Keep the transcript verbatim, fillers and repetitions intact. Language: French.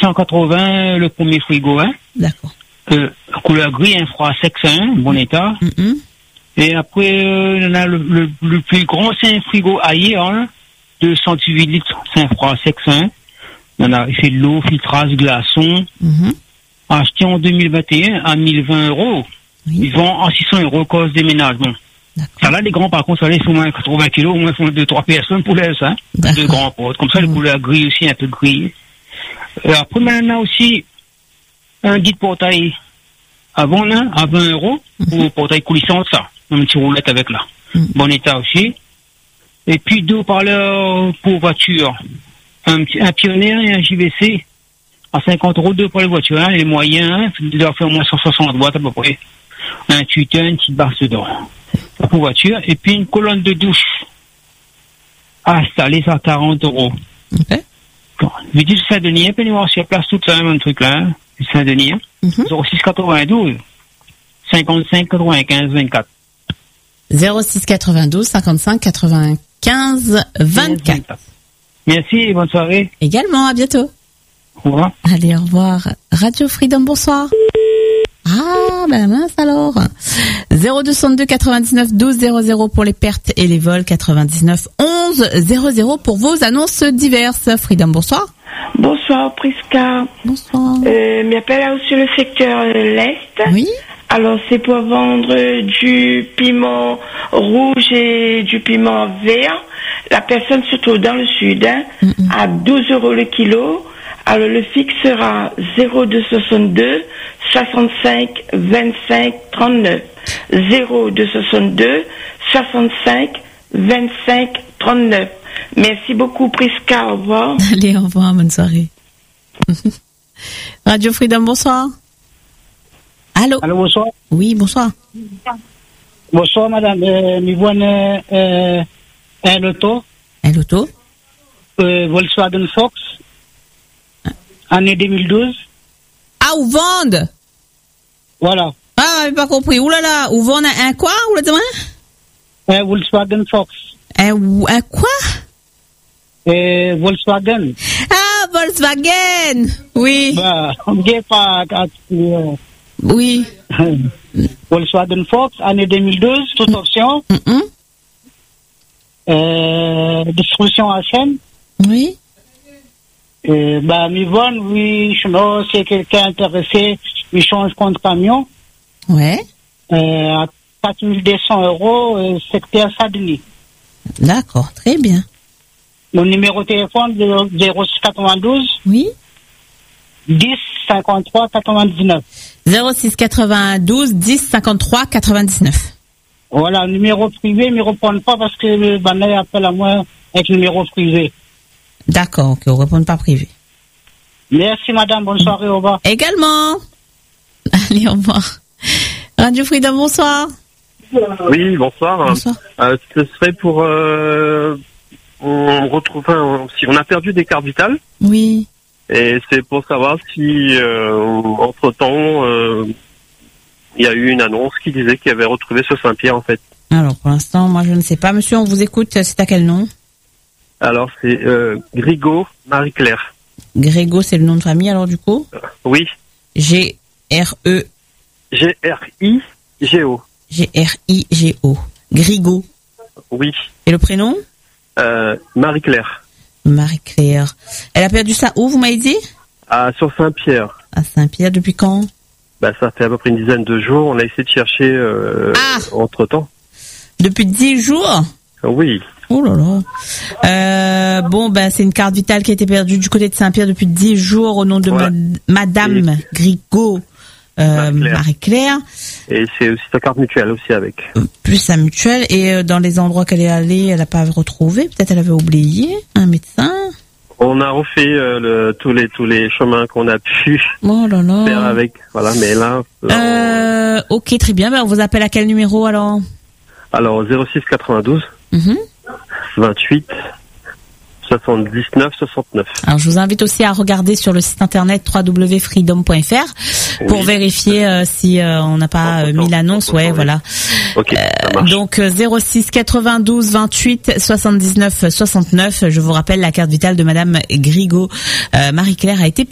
cent quatre-vingts, le premier frigo, hein. D'accord. Euh, couleur gris, un froid sec, hein, bon état. Mm-hmm. Et après, euh, il y en a le, le, le plus grand, c'est un frigo Aïe, hein, deux cent huit litres, c'est un froid sec, hein. Il y en a, il fait de l'eau, filtrage, glaçon. Mm-hmm. Acheté en deux mille vingt et un à mille vingt euros. Oui. Ils vendent en six cents euros cause déménagement. D'accord. Ça là, les grands, par contre, ça là, il faut moins quatre-vingts kilos, au moins, il faut deux, trois personnes pour les, hein. D'accord. Deux grands potes. Comme ça, Mmh. le couleur gris aussi, un peu gris. Euh, après, maintenant, aussi, un guide portail avant, là, à vingt euros, Mmh. ou portail coulissant, ça. Une petite roulette avec là. Mmh. Bon état aussi. Et puis, deux haut-parleurs pour voiture. Un, petit- un Pioneer et un J V C. À cinquante euros, deux pour les voitures, hein, les moyens, hein, ils doivent faire au moins cent soixante watts à peu près. Un tuteur, une petite barre dedans. Ça pour voiture. Et puis une colonne de douche. Installée à quarante euros. Ok. Bon. Je dis Saint-Denis, un peu voir sur place, tout ça, même truc là, hein. Saint-Denis, hein. Mm-hmm. zéro six quatre-vingt-douze, cinquante-cinq quatre-vingt-quinze vingt-quatre. zéro six quatre-vingt-douze cinquante-cinq quatre-vingt-quinze vingt-quatre. Merci et bonne soirée. Également, à bientôt. Au revoir. Allez, au revoir. Radio Freedom, bonsoir. Ah, ben mince alors. zéro deux soixante-deux quatre-vingt-dix-neuf douze zéro zéro pour les pertes et les vols, quatre-vingt-dix-neuf onze zéro zéro pour vos annonces diverses. Freedom, bonsoir. Bonsoir Prisca. Bonsoir. Euh, m'appelle sur le secteur euh, l'Est. Oui. Alors c'est pour vendre du piment rouge et du piment vert. La personne se trouve dans le sud, hein, Mm-mm. à douze euros le kilo. Alors le fixe sera zéro deux soixante-deux soixante-cinq vingt-cinq trente-neuf. zéro deux soixante-deux soixante-cinq vingt-cinq trente-neuf. Merci beaucoup Prisca, au revoir. Allez, au revoir, bonne soirée. Radio Freedom, bonsoir. Allô? Allô, bonsoir. Oui, bonsoir. Bonsoir, madame. Euh, nous voyons euh, euh, un auto, Un auto? euh, Volkswagen Fox, année deux mille douze. Ah, ou vendent? Voilà. Ah, j'ai pas compris. Ouh là là, ou vendent un, un quoi? Ou là, Un Volkswagen Fox. un, un quoi? Euh, Volkswagen. Ah, Volkswagen! Oui, Bah, on ne pas à euh, oui. Volkswagen Fox, année deux mille douze, toute option. Mm-mm. Euh, distribution à chaîne. Oui. Euh, bah, Mivon, oui, je sais, c'est quelqu'un intéressé, il change contre camion. Ouais. Euh, à quatre mille deux cents euros, euh, secteur Saint-Denis. D'accord, très bien. Mon numéro de téléphone, zéro six quatre-vingt-douze, Oui. dix cinquante-trois quatre-vingt-dix-neuf. zéro six quatre-vingt-douze dix cinquante-trois quatre-vingt-dix-neuf. Voilà, numéro privé, ne répondent pas parce que le bannière appelle à moi avec numéro privé. D'accord, ok, on répond pas privé. Merci madame, bonne soirée, au revoir. Également. Allez, au revoir. Radio Freedom, bonsoir. Oui, bonsoir. Bonsoir. Euh, ce serait pour euh, on retrouve un, si on a perdu des cartes vitales Oui. et c'est pour savoir si euh, entre temps euh, il y a eu une annonce qui disait qu'il avait retrouvé ce Saint-Pierre en fait. Alors, pour l'instant, moi, je ne sais pas. Monsieur, on vous écoute. C'est à quel nom? Alors c'est euh, Grigo Marie-Claire. Grégo, c'est le nom de famille, alors, du coup? Oui, G R E G R I G O. G R I G O. Grigo. Oui, Et le prénom? euh, Marie-Claire. Marie-Claire. Elle a perdu ça où, vous m'avez dit? Ah, sur Saint-Pierre. À Saint-Pierre, depuis quand? Bah ça fait à peu près une dizaine de jours. On a essayé de chercher euh, Ah entre temps. Depuis dix jours? Oui. Oh là là. Euh, bon, ben, c'est une carte vitale qui a été perdue du côté de Saint-Pierre depuis dix jours au nom de Ouais. ma- Madame Grigo, euh, Marie-Claire. Marie-Claire, Et c'est aussi sa carte mutuelle aussi avec. euh, plus sa mutuelle. Et euh, dans les endroits qu'elle est allée, elle n'a pas retrouvé. Peut-être elle avait oublié un médecin. On a refait euh, le, tous les tous les chemins qu'on a pu Oh là là. faire avec. Voilà, mais là. là, Euh, ok, très bien. Ben, on vous appelle à quel numéro alors? on- Alors zéro six quatre-vingt-douze Mhm. vingt-huit soixante-dix-neuf soixante-neuf. Alors, je vous invite aussi à regarder sur le site internet w w w point freedom point f r pour Oui. vérifier euh, si euh, on n'a pas euh, mis l'annonce. Ouais, voilà. Ok, ça marche. Donc euh, zéro six quatre-vingt-douze vingt-huit soixante-dix-neuf soixante-neuf. Je vous rappelle, la carte vitale de Madame Grigo, euh, Marie-Claire a été